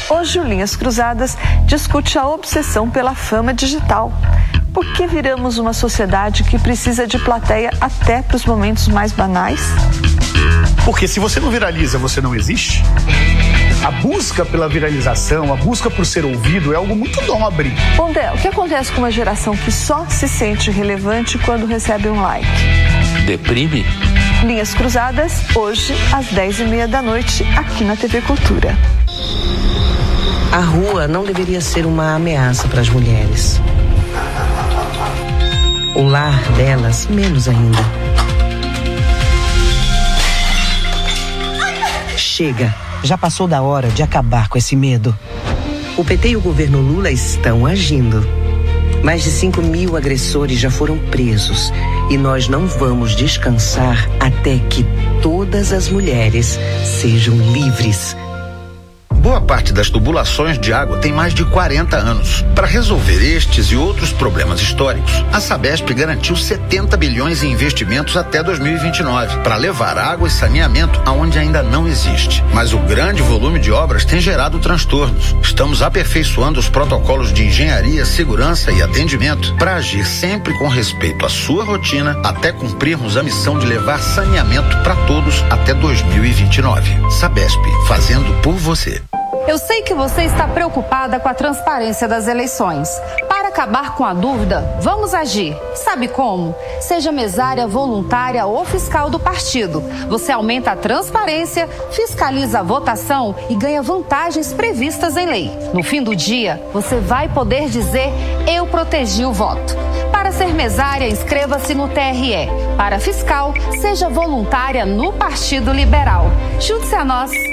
Hoje o Linhas Cruzadas discute a obsessão pela fama digital. Por que viramos uma sociedade que precisa de plateia até para os momentos mais banais? Porque se você não viraliza, você não existe. A busca pela viralização, a busca por ser ouvido é algo muito nobre. Pondé, o que acontece com uma geração que só se sente relevante quando recebe um like? Deprime? Linhas Cruzadas, hoje às 10h30 da noite, aqui na TV Cultura. A rua não deveria ser uma ameaça para as mulheres. O lar delas, menos ainda. Chega, já passou da hora de acabar com esse medo. O PT e o governo Lula estão agindo. Mais de 5.000 agressores já foram presos e nós não vamos descansar até que todas as mulheres sejam livres. Boa parte das tubulações de água tem mais de 40 anos. Para resolver estes e outros problemas históricos, a Sabesp garantiu 70 bilhões em investimentos até 2029 para levar água e saneamento aonde ainda não existe. Mas o grande volume de obras tem gerado transtornos. Estamos aperfeiçoando os protocolos de engenharia, segurança e atendimento para agir sempre com respeito à sua rotina até cumprirmos a missão de levar saneamento para todos até 2029. Sabesp, fazendo por você. Eu sei que você está preocupada com a transparência das eleições. Para acabar com a dúvida, vamos agir. Sabe como? Seja mesária, voluntária ou fiscal do partido. Você aumenta a transparência, fiscaliza a votação e ganha vantagens previstas em lei. No fim do dia, você vai poder dizer: eu protegi o voto. Para ser mesária, inscreva-se no TRE. Para fiscal, seja voluntária no Partido Liberal. Junte-se a nós.